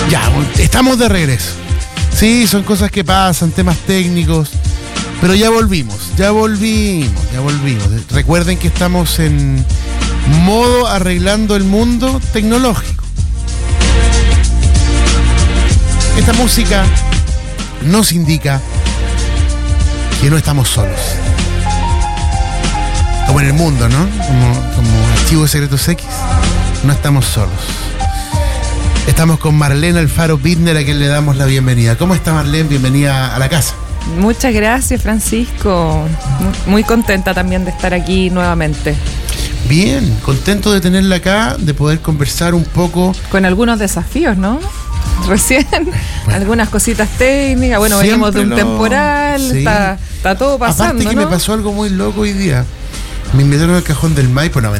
Ya, estamos de regreso. Sí, son cosas que pasan, temas técnicos, pero ya volvimos. Recuerden que estamos en modo arreglando el mundo tecnológico. Esta música nos indica que no estamos solos. Como en el mundo, ¿no? Como Archivos Secretos X, no estamos solos. Estamos con Marlene Alfaro Bittner, a quien le damos la bienvenida. ¿Cómo está, Marlene? Bienvenida a la casa. Muchas gracias, Francisco. Muy contenta también de estar aquí nuevamente. Bien, contento de tenerla acá, de poder conversar un poco. Con algunos desafíos, ¿no? Recién, algunas cositas técnicas. Bueno, venimos de un temporal, sí. Está todo pasando. Aparte que, ¿no? Me pasó algo muy loco hoy día. Me invitaron al Cajón del Maipo, no,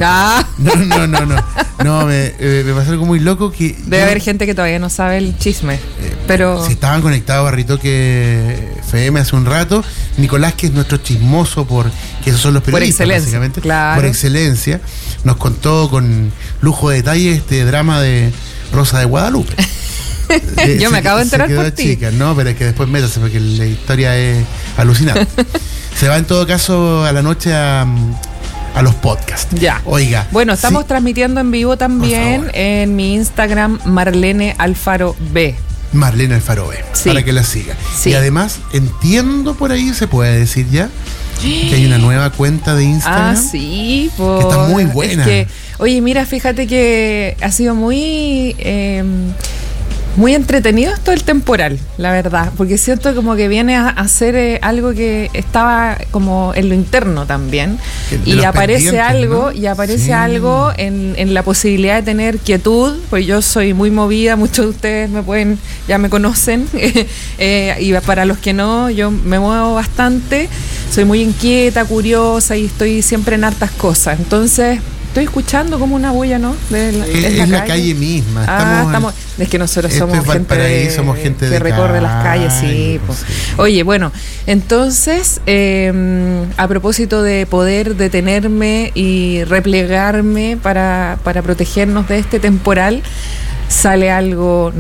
No, me pasó algo muy loco que... Debe haber gente que todavía no sabe el chisme, pero... Si estaban conectados a Barritoque FM hace un rato, Nicolás, que es nuestro chismoso, que esos son los periodistas, por excelencia, básicamente, claro. Por excelencia, nos contó con lujo de detalle este drama de Rosa de Guadalupe. Yo me acabo de enterar por ti. Chica, no, pero es que después métase porque la historia es alucinante. Se va en todo caso a la noche a los podcasts. Ya. Oiga. Bueno, estamos transmitiendo en vivo también en mi Instagram, Marlene Alfaro B. Marlene Alfaro B, sí. Para que la siga. Sí. Y además, entiendo por ahí, se puede decir ya, que hay una nueva cuenta de Instagram. Ah, sí. Que está muy buena. Es que, oye, mira, fíjate que ha sido muy entretenido esto del temporal, la verdad, porque siento como que viene a hacer algo que estaba como en lo interno también, y aparece algo, ¿no? Algo en la posibilidad de tener quietud, pues yo soy muy movida, muchos de ustedes ya me conocen, y para los que no, yo me muevo bastante, soy muy inquieta, curiosa, y estoy siempre en hartas cosas, entonces... Estoy escuchando como una bulla, ¿no? Es la calle misma. Estamos es que nosotros somos gente que recorre las calles, sí. Pues. Oye, bueno, entonces, a propósito de poder detenerme y replegarme para protegernos de este temporal, sale algo